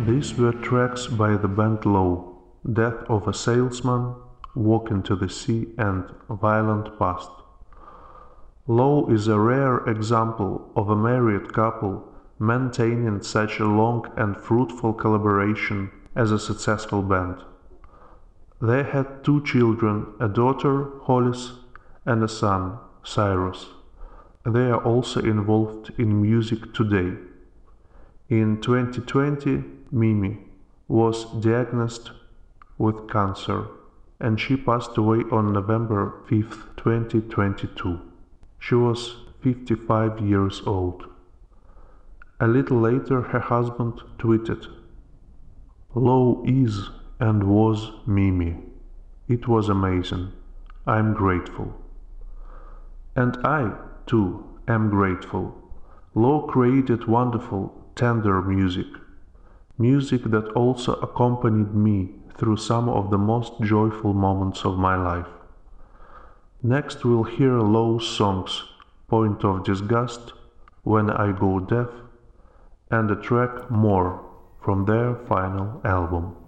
These were tracks by the band Low: Death of a Salesman, Walk into the Sea and Violent Past. Low is a rare example of a married couple maintaining such a long and fruitful collaboration as a successful band. They had 2 children, a daughter, Hollis, and a son, Cyrus. They are also involved in music today. In 2020, Mimi was diagnosed with cancer, and she passed away on November 5th, 2022. She was 55 years old. A little later, her husband tweeted, "Low is and was Mimi. It was amazing. I'm grateful." And I, too, am grateful. Low created wonderful, tender music. Music that also accompanied me through some of the most joyful moments of my life. Next we'll hear Low's songs Point of Disgust, When I Go Deaf, and the track More from their final album.